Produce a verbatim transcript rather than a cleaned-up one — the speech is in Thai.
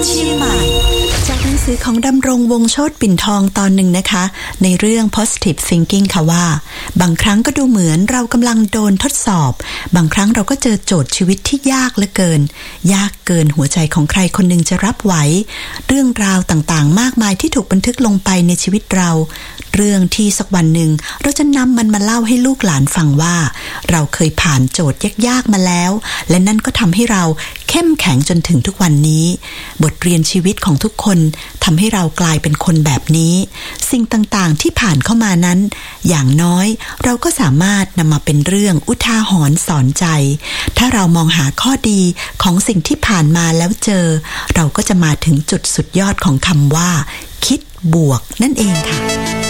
เชียงใหม่จากหนังสือของดำรงวงศ์โชติปิ่นทองตอนหนึ่งนะคะในเรื่อง positive thinking ค่ะว่าบางครั้งก็ดูเหมือนเรากำลังโดนทดสอบบางครั้งเราก็เจอโจทย์ชีวิตที่ยากเหลือเกินยากเกินหัวใจของใครคนหนึ่งจะรับไหวเรื่องราวต่างๆมากมายที่ถูกบันทึกลงไปในชีวิตเราเรื่องที่สักวันหนึ่งเราจะนำมันมาเล่าให้ลูกหลานฟังว่าเราเคยผ่านโจทย์ยากๆมาแล้วและนั่นก็ทำให้เราเข้มแข็งจนถึงทุกวันนี้บทเรียนชีวิตของทุกคนทำให้เรากลายเป็นคนแบบนี้สิ่งต่างๆที่ผ่านเข้ามานั้นอย่างน้อยเราก็สามารถนำมาเป็นเรื่องอุทาหรณ์สอนใจถ้าเรามองหาข้อดีของสิ่งที่ผ่านมาแล้วเจอเราก็จะมาถึงจุดสุดยอดของคำว่าคิดบวกนั่นเองค่ะ